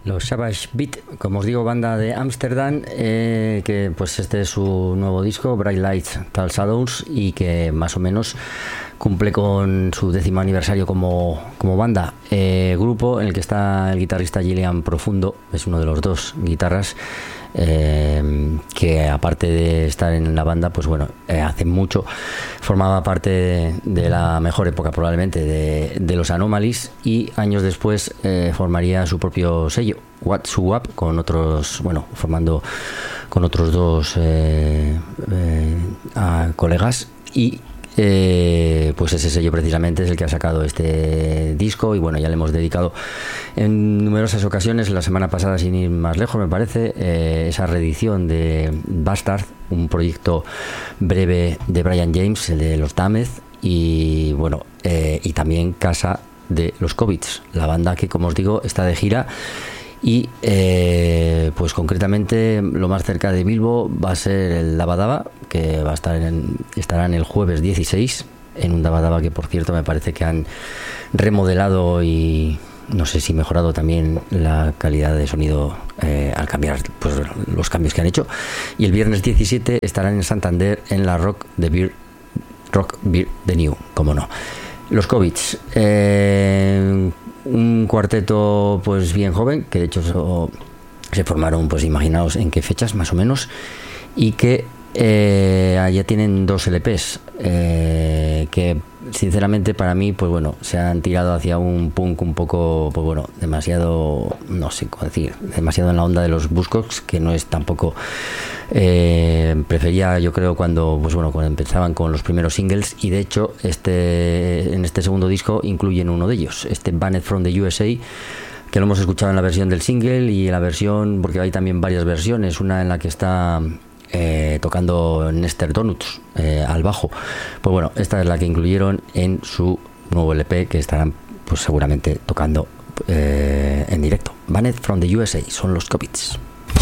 Los Savage Beat, como os digo, banda de Ámsterdam, que pues este es su nuevo disco, Bright Lights, Tall Shadows, y que más o menos cumple con su 10º aniversario como banda. Grupo en el que está el guitarrista Gillian Profundo, es uno de los dos guitarras, que aparte de estar en la banda, pues bueno, hace mucho formaba parte de la mejor época probablemente de los Anomalies, y años después formaría su propio sello, What's Up, con otros, bueno, formando con otros dos colegas, y pues ese sello precisamente es el que ha sacado este disco. Y bueno, ya le hemos dedicado en numerosas ocasiones, la semana pasada sin ir más lejos me parece, esa reedición de Bastard, un proyecto breve de Brian James, el de los Damned, y bueno, y también Casa de los Covits, la banda que, como os digo, está de gira. Y pues concretamente lo más cerca de Bilbo va a ser el Dabba Dabba, que va a estarán el jueves 16 en un Dabba Dabba que, por cierto, me parece que han remodelado y no sé si mejorado también la calidad de sonido al cambiar pues los cambios que han hecho. Y el viernes 17 estarán en Santander en la Rock Beer The New, como no. Los Covits, un cuarteto pues bien joven, que de hecho se formaron, pues imaginaos en qué fechas más o menos, y que ya tienen 2 LPs, que sinceramente para mí, pues bueno, se han tirado hacia un punk un poco, pues bueno, demasiado, no sé cómo decir, demasiado en la onda de los Buzzcocks, que no es tampoco, prefería, yo creo, cuando empezaban con los primeros singles, y de hecho en este segundo disco incluyen uno de ellos, este Banned from the USA, que lo hemos escuchado en la versión del single y en la versión, porque hay también varias versiones, una en la que está tocando Nester Donuts al bajo. Pues bueno, esta es la que incluyeron en su nuevo LP, que estarán pues seguramente tocando en directo. Banned from the USA, son los Covits.